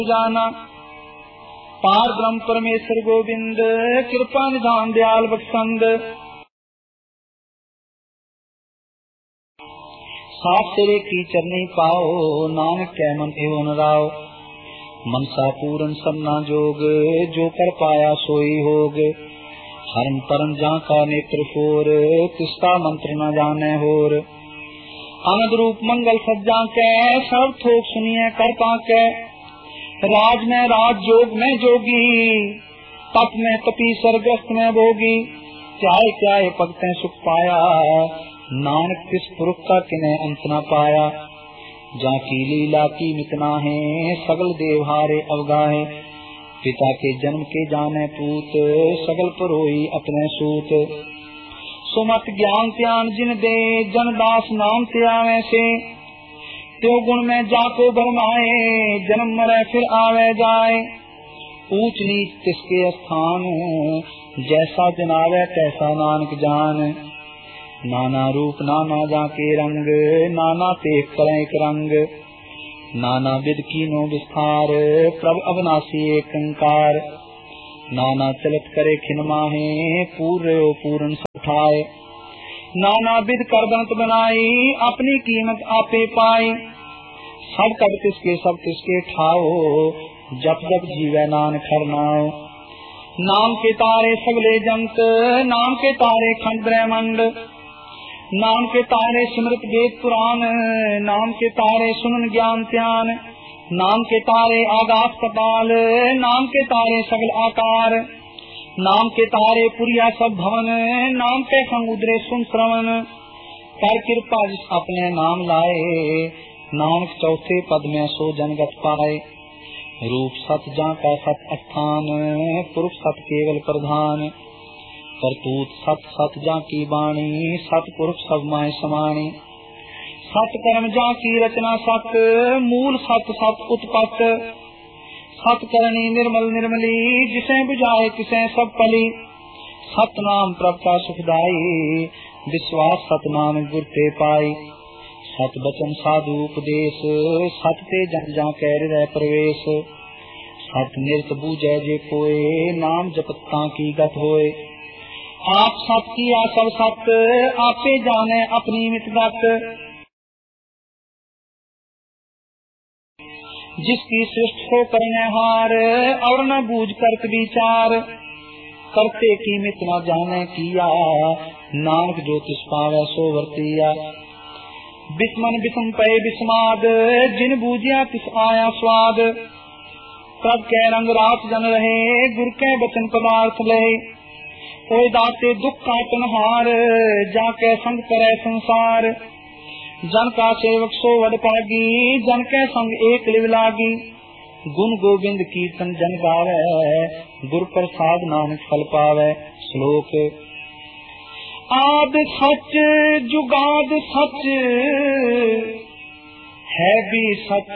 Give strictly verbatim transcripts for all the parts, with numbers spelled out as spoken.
जाना। पार ब्रह्म परमेश्वर गोविंद कृपा निधान दयाल बख्शंद। साफ तेरे की चरनी पाओ नानक कै मन एवं राव। मनसा पूरन सन्ना जोग जो कर पाया सोई होग। हरन परन जा का नेत्र फोर तिसका मंत्र न जाने होर। आनंद रूप मंगल सज्जा कै सब थोक सुनिए कर पाके। राज में राज जोग में जोगी तप में तपी सरगस्त में भोगी। चाहे क्या भक्तें सुख पाया नानक किस पुरुष का किन्हें अंत न पाया। जाकी लीला की मितना है सगल देवहारे अवगाहे। पिता के जन्म के जाने पूत सगल परोई अपने सूत। सुमत ज्ञान त्यान जिन दे जन दास नाम त्यावे से। त्यो गुण में जाको बरमाए जन्म मरे फिर आवे जाए। ऊंच नीच तिसके स्थान जैसा जनावे तैसा नानक जान। नाना रूप नाना जाके रंग नाना तेख करें रंग। नाना विद कीनो विस्तार प्रभ अविनाशी एक अंकार। नाना चलत करे खिन माहे पूर्व पूर्ण उठाए। नाना विद कर बंत बनाई अपनी कीमत आपे पाई। सब कब तिसके सब तिसके ठाओ जप जप जीवे नानक हर नाओ। नाम के तारे सगले जंत नाम के तारे खंड ब्रह्मंड। नाम के तारे सिमृत वेद पुराण नाम के तारे सुनन ज्ञान ध्यान। नाम के तारे आकाश पाताल नाम के तारे सगल आकार। नाम के तारे पुरिया सब भवन नाम के संग उदरे सुन श्रवण। कर कृपा जिस अपने नाम लाए नानक चौथे पद में सो जनगत पाए। रूप सत जा का सत स्थान पुरुष सत केवल प्रधान। करतूत सत सत जा की बाणी सत पुरुष सब माय समानी। सत कर्म जा की रचना सत मूल सत सत उत्पत्त। सत करणी निर्मल निर्मली जिसे बुझाए तिसे सब पली। सत नाम प्रभुता सुखदाई विश्वास सत नाम गुरते पाई। सत बचन साधु उपदेश सत ते जन जा कैर रह प्रवेश। सत निर्त बूझे जे कोय नाम जपता की गत होए। आप सत किया सब सत आपे जाने अपनी मित गत। जिसकी सृष्टि हो करने हार और न बूझ करत विचार। करते की मित न जाने किया नानक जो तिस पावे सो वर्तिया। बिस्मन बिस्म पे बिस्माद जिन बूझिया तिस आया स्वाद। प्रभ के रंग रात जन रहे गुर के बचन पदार्थ लहे। ओए दाते दुख काटन हार जाके संग करे संसार। जन का सेवक सो वड पागी जन के संग एक लिव लागी। गुण गोविंद कीर्तन जन गावे गुर प्रसाद नानक फल पावे। श्लोक आद सच जुगाद सच है भी सच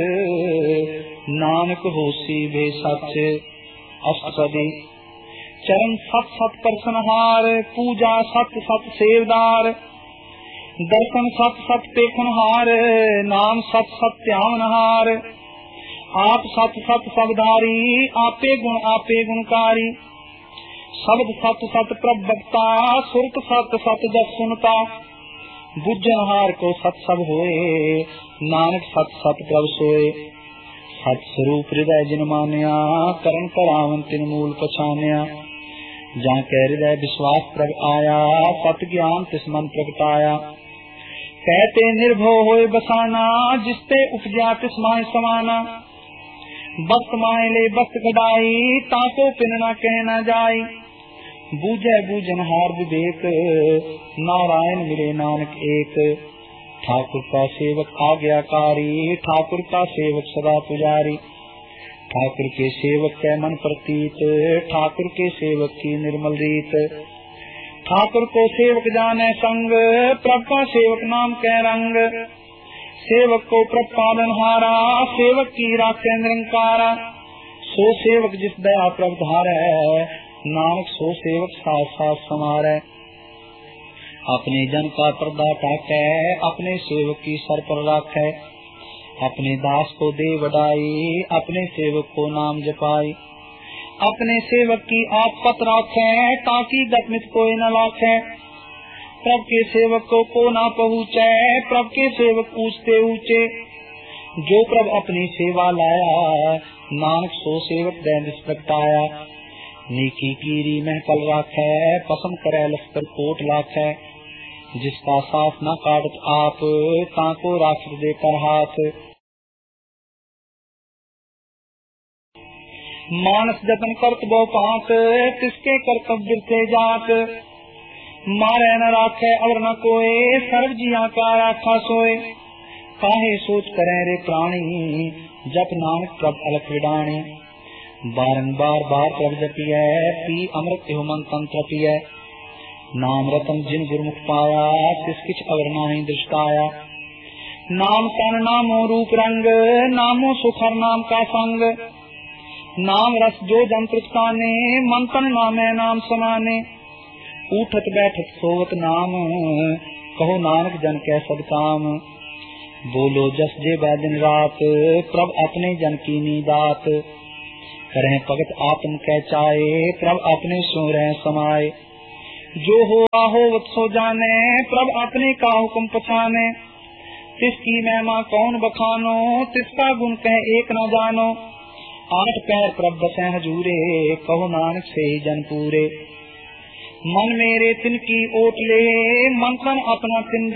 नानक होसी भी सच। अष्टपदी चरण सत सत परसनहार पूजा सत सत सेवदार। दर्शन सत सत पेखनहार नाम सत सत ध्यानहार। आप सत सत सबधारी आपे गुण आपे गुणकारी। शब्द सत सत प्रभक्ता सुरत सत सत जस सुनता। बुझनहार को सत सब होए नानक सत सत प्रभ सोए। सत स्वरूप हृदय जिन मान्या करण करावन तिन मूल पछान्या। जा के हृदय विश्वास प्रभ आया सत ज्ञान तिस मन प्रगटाया। कहते निर्भव होए बसाना जिसते उपजा तिस माय समाना। बस्त माय ले बस्त कडाई ताको पिन न कहना जाई। बूझे बूझनहार विवेक नारायण मिले नानक एक। ठाकुर का सेवक आज्ञाकारी ठाकुर का सेवक सदा पुजारी। ठाकुर के सेवक के मन प्रतीत ठाकुर के सेवक की निर्मल रीत। ठाकुर को सेवक जाने संग प्रभ का सेवक नाम के रंग। सेवक को प्रभ पालन हारा सेवक की राखे निरंकारा। सो सेवक जिस दया प्रभ धारे नानक सो सेवक साथ साथ समारे। अपने जन का पर्दा टाके अपने सेवक की सर पर राखे। अपने दास को दे बढ़ाई, अपने सेवक को नाम जपाई। अपने सेवक की आप पत राखे, ताकि गतमित कोई न लाखे। प्रभ के सेवक को को ना पहुँचे, प्रभ के सेवक ऊंचते ऊंचे। जो प्रभ अपनी सेवा लाया, नानक सो सेवक दैन प्रगटाया। नीकी कीरी महकल राखे, पसंद करे लश्कर कोट लाखे। जिसका साथ न काटत आप, ताको राष्ट्र देकर हाथ। मानस जतन करत बहु पात, किसके कर्तव्य से जात। मारे न राखे और न कोय, सर्व जिया का राखा सोए। काहे सोच करे रे प्राणी, जप नानक प्रभ अलख विडाणी। बारंबार बार प्रभ जपिय, पी अमृत एवं मंथन तृपिय। नाम रतन जिन गुरमुख पाया, तिस किछ अवर नाही दृष्टाया। नाम तन नामो रूप रंग, नामो सुखर नाम का संग। नाम रस जो जंत्र स्थाने, मंथन नामे नाम समाने। उठत बैठत सोवत नाम, कहो नानक जन कै सब काम। बोलो जस जे बै दिन रात, प्रभ अपने जन की नीदात। करें भगत आत्म कै चाहे, प्रभ अपने सो रह समाये। जो हुआ होवत सो जाने, प्रभ अपने का हुक्म पछाने। तिसकी महिमा कौन बखानो, तिसका गुण कह एक न जानो। आठ पैर प्रभ बसे हजूरे, कहो नानक से ही जन पूरे। मन मेरे तिनकी ओट ले, मन तन अपना तिन